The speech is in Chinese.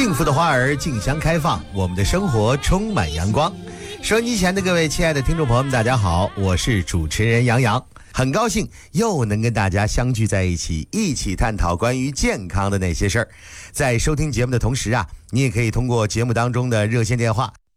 幸福的花儿竞相开放，我们的生活充满阳光。收音机前的各位亲爱的听众朋友们，大家好，我是主持人杨洋，很高兴又能跟大家相聚在一起，一起探讨关于健康的那些事儿。在收听节目的同时啊，你也可以通过节目当中的热线电话